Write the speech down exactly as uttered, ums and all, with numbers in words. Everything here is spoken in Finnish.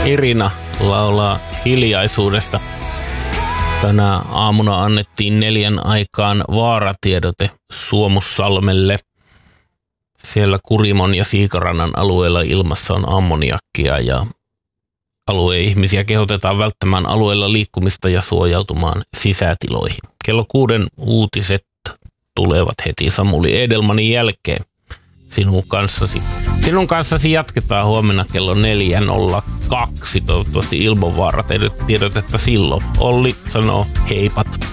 Irina laulaa hiljaisuudesta. Tänä aamuna annettiin neljän aikaan vaaratiedote Suomussalmelle. Siellä Kurimon ja Siikarannan alueella ilmassa on ammoniakkia ja alueen ihmisiä kehotetaan välttämään alueella liikkumista ja suojautumaan sisätiloihin. Kello kuuden uutiset tulevat heti Samuli Edelmanin jälkeen. Sinun kanssasi. Sinun kanssasi jatketaan huomenna kello neljä nolla kaksi. Toivottavasti ilman vaaratiedotetta silloin. Olli sanoo heipat.